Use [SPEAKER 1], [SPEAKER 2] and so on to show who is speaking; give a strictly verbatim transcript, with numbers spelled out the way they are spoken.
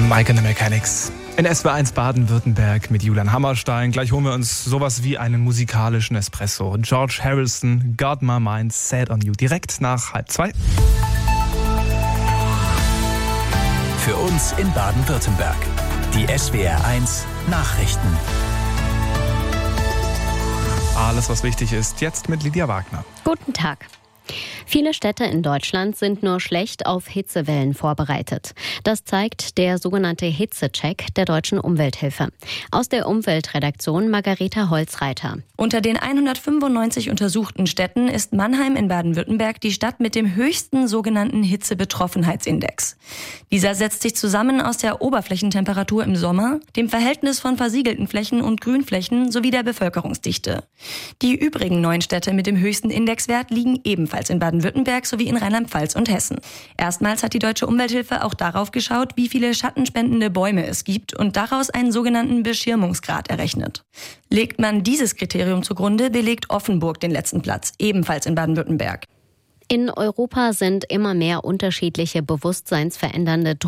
[SPEAKER 1] Mike and the Mechanics. In S W R eins Baden-Württemberg mit Julian Hammerstein. Gleich holen wir uns sowas wie einen musikalischen Espresso. George Harrison, Got My Mind Set on You. Direkt nach halb zwei.
[SPEAKER 2] Für uns in Baden-Württemberg. Die S W R eins Nachrichten.
[SPEAKER 1] Alles, was wichtig ist, jetzt mit Lydia Wagner.
[SPEAKER 3] Guten Tag. Viele Städte in Deutschland sind nur schlecht auf Hitzewellen vorbereitet. Das zeigt der sogenannte Hitzecheck der Deutschen Umwelthilfe. Aus der Umweltredaktion Margareta Holzreiter.
[SPEAKER 4] Unter den hundertfünfundneunzig untersuchten Städten ist Mannheim in Baden-Württemberg die Stadt mit dem höchsten sogenannten Hitzebetroffenheitsindex. Dieser setzt sich zusammen aus der Oberflächentemperatur im Sommer, dem Verhältnis von versiegelten Flächen und Grünflächen sowie der Bevölkerungsdichte. Die übrigen neun Städte mit dem höchsten Indexwert liegen ebenfalls in Baden-Württemberg sowie in Rheinland-Pfalz und Hessen. Erstmals hat die Deutsche Umwelthilfe auch darauf geschaut, wie viele schattenspendende Bäume es gibt und daraus einen sogenannten Beschirmungsgrad errechnet. Legt man dieses Kriterium zugrunde, belegt Offenburg den letzten Platz, ebenfalls in Baden-Württemberg.
[SPEAKER 3] In Europa sind immer mehr unterschiedliche bewusstseinsverändernde Drogen